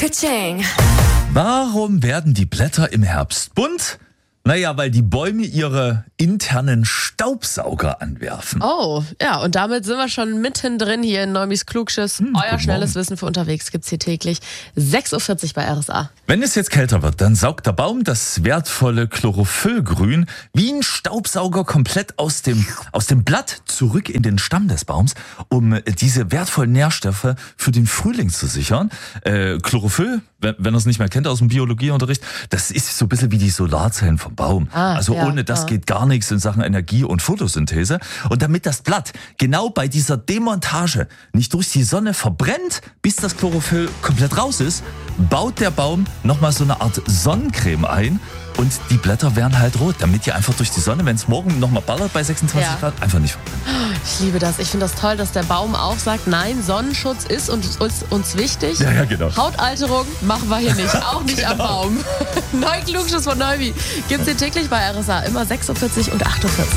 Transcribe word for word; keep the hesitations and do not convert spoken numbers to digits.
Ka-ching. Warum werden die Blätter im Herbst bunt? Naja, weil die Bäume ihre internen Staubsauger anwerfen. Oh, ja, und damit sind wir schon mittendrin hier in Neumis Klugschiss. Hm, Euer guten schnelles Morgen. Wissen für unterwegs gibt's hier täglich. sechs Uhr vierzig bei R S A. Wenn es jetzt kälter wird, dann saugt der Baum das wertvolle Chlorophyllgrün wie ein Staubsauger komplett aus dem, aus dem Blatt zurück in den Stamm des Baums, um diese wertvollen Nährstoffe für den Frühling zu sichern. Äh, Chlorophyll, wenn, wenn ihr es nicht mehr kennt aus dem Biologieunterricht, das ist so ein bisschen wie die Solarzellen vom Baum. Ah, also ja, ohne das ja. geht gar nichts in Sachen Energie und Photosynthese. Und damit das Blatt genau bei dieser Demontage nicht durch die Sonne verbrennt, bis das Chlorophyll komplett raus ist, baut der Baum nochmal so eine Art Sonnencreme ein. Und die Blätter werden halt rot, damit die einfach durch die Sonne, wenn es morgen nochmal ballert bei sechsundzwanzig Ja. Grad, einfach nicht verbrennen. Ich liebe das. Ich finde das toll, dass der Baum auch sagt, nein, Sonnenschutz ist uns, uns, uns wichtig. Ja, ja, genau. Hautalterung machen wir hier nicht, auch nicht am Baum. Neu Klugschiss von Neumi gibt's hier täglich bei R S A, immer sechs Uhr vierzig und acht Uhr vierzig.